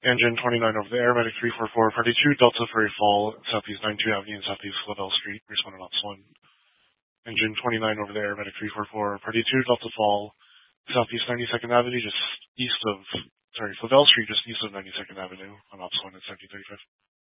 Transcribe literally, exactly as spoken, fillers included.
Engine twenty-nine over the air, medic three four four, party two, Delta Furry Fall, Southeast ninety-two Avenue and Southeast Flavelle Street, responded Ops one. Engine twenty-nine over the air, medic three four four, party two, Delta Fall, Southeast ninety-second Avenue, just east of, sorry, Flavelle Street, just east of ninety-second Avenue, on Ops one at seventeen thirty-five.